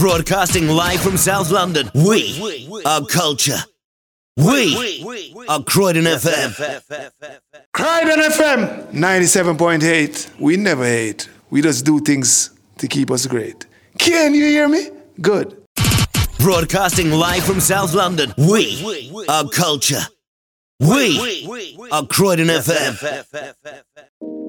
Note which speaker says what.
Speaker 1: Broadcasting live from South London, we are culture. We are Croydon FM.
Speaker 2: Croydon FM 97.8. We never hate. We just do things to keep us great. Can you hear me? Good.
Speaker 1: Broadcasting live from South London, we are culture. We are Croydon FM.